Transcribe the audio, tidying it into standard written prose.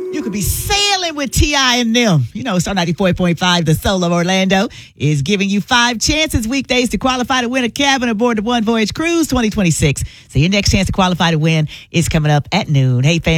You could be sailing with T.I. and them. You know, Star 94.5, the Soul of Orlando, is giving you 5 chances weekdays to qualify to win a cabin aboard the One Voyage Cruise 2026. So your next chance to qualify to win is coming up at noon. Hey, fam.